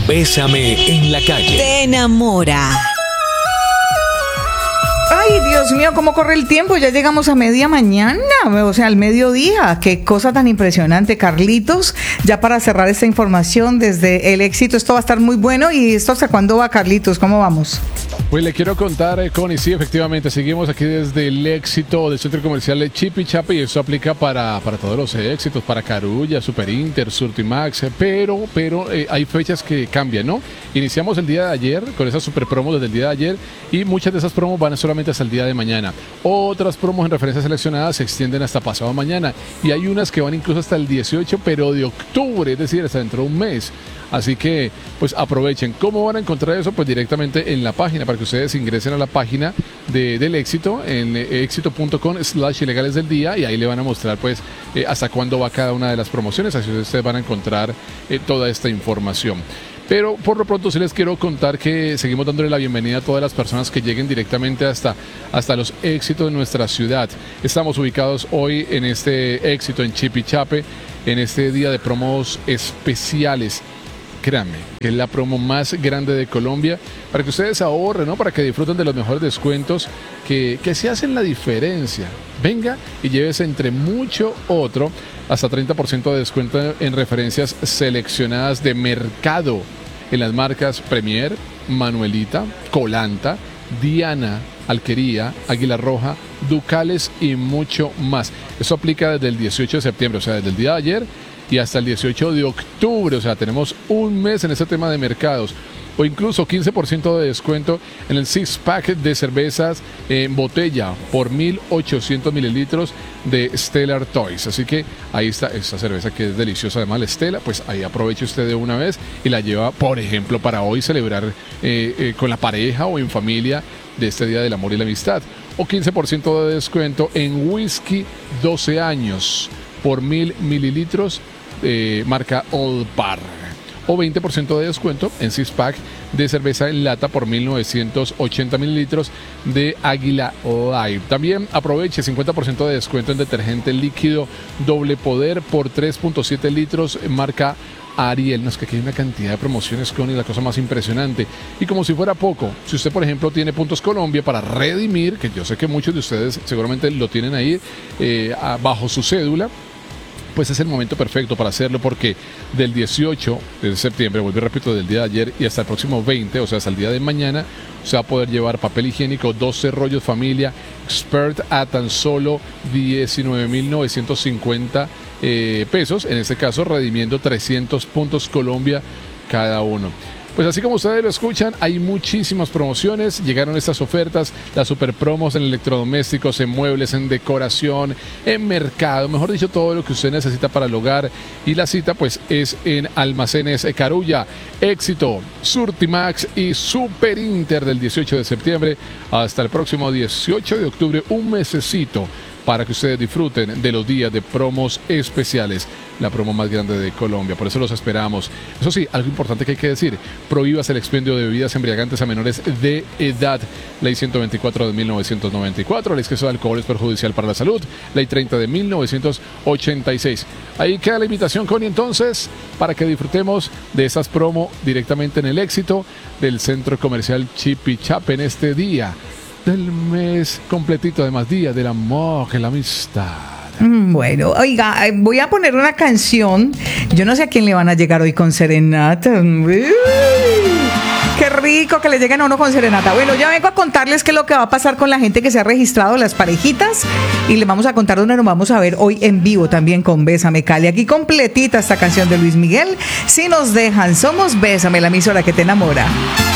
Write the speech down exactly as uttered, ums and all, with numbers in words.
Bésame en la calle. Te enamora. Ay, Dios mío, cómo corre el tiempo. Ya llegamos a media mañana, o sea, al mediodía. Qué cosa tan impresionante, Carlitos. Ya para cerrar esta información desde el Éxito, esto va a estar muy bueno. ¿Y esto hasta cuándo va, Carlitos? ¿Cómo vamos? Pues le quiero contar, eh, Connie, sí, efectivamente, seguimos aquí desde el Éxito del Centro Comercial de Chipichape y eso aplica para, para todos los éxitos, para Carulla, Super Inter, Surtimax, eh, pero, pero eh, hay fechas que cambian, ¿no? Iniciamos el día de ayer con esas super promos desde el día de ayer y muchas de esas promos van solamente hasta el día de mañana. Otras promos en referencias seleccionadas se extienden hasta pasado mañana y hay unas que van incluso hasta el dieciocho, pero de octubre, es decir, hasta dentro de un mes. Así que, pues aprovechen. ¿Cómo van a encontrar eso? Pues directamente en la página, para que ustedes ingresen a la página de, del Éxito, en éxito punto com slash ilegales del día, y ahí le van a mostrar, pues, eh, hasta cuándo va cada una de las promociones. Así ustedes van a encontrar eh, toda esta información. Pero por lo pronto sí les quiero contar que seguimos dándole la bienvenida a todas las personas que lleguen directamente hasta, hasta los éxitos de nuestra ciudad. Estamos ubicados hoy en este Éxito en Chipichape, en este día de promos especiales. Créanme, que es la promo más grande de Colombia, para que ustedes ahorren, ¿no? Para que disfruten de los mejores descuentos que, que se hacen la diferencia. Venga y llévese entre mucho otro hasta treinta por ciento de descuento en referencias seleccionadas de mercado en las marcas Premier, Manuelita, Colanta, Diana, Alquería, Águila Roja, Ducales y mucho más. Eso aplica desde el dieciocho de septiembre, o sea, desde el día de ayer y hasta el dieciocho de octubre, o sea, tenemos un mes en este tema de mercados, o incluso quince por ciento de descuento en el six pack de cervezas en botella por mil ochocientos mililitros de Stellar Toys. Así que ahí está esta cerveza que es deliciosa, además la Stella, pues ahí aproveche usted de una vez y la lleva, por ejemplo, para hoy celebrar eh, eh, con la pareja o en familia de este Día del Amor y la Amistad. O quince por ciento de descuento en whisky doce años por mil mililitros Eh, marca Old Bar, o veinte por ciento de descuento en six pack de cerveza en lata por mil novecientos ochenta mililitros de Águila Live. También aproveche cincuenta por ciento de descuento en detergente líquido Doble Poder por tres punto siete litros marca Ariel. No, es que aquí hay una cantidad de promociones, con y la cosa más impresionante. Y como si fuera poco, si usted por ejemplo tiene Puntos Colombia para redimir, que yo sé que muchos de ustedes seguramente lo tienen ahí eh, bajo su cédula, pues es el momento perfecto para hacerlo, porque del dieciocho de septiembre, vuelvo y repito, del día de ayer y hasta el próximo veinte, o sea, hasta el día de mañana, se va a poder llevar papel higiénico doce rollos familia Expert a tan solo diecinueve mil novecientos cincuenta eh, pesos, en este caso redimiendo trescientos puntos Colombia cada uno. Pues así como ustedes lo escuchan, hay muchísimas promociones, llegaron estas ofertas, las super promos en electrodomésticos, en muebles, en decoración, en mercado, mejor dicho, todo lo que usted necesita para el hogar. Y la cita pues es en Almacenes Carulla, Éxito, Surtimax y Super Inter del dieciocho de septiembre hasta el próximo dieciocho de octubre, un mesecito, para que ustedes disfruten de los días de promos especiales, la promo más grande de Colombia. Por eso los esperamos. Eso sí, algo importante que hay que decir: prohíbas el expendio de bebidas embriagantes a menores de edad. Ley ciento veinticuatro de mil novecientos noventa y cuatro, el exceso de alcohol es perjudicial para la salud. Ley treinta de mil novecientos ochenta y seis. Ahí queda la invitación, Connie, entonces, para que disfrutemos de esas promos directamente en el Éxito del Centro Comercial Chipichape en este día del mes completito, además Día del Amor y la Amistad. Bueno, oiga, voy a poner una canción. Yo no sé a quién le van a llegar hoy con serenata. Uy, qué rico que le lleguen a uno con serenata. Bueno, ya vengo a contarles qué es lo que va a pasar con la gente que se ha registrado, las parejitas, y les vamos a contar dónde nos vamos a ver hoy en vivo también con Bésame Cali. Aquí completita esta canción de Luis Miguel. Si nos dejan, somos Bésame, la emisora que te enamora.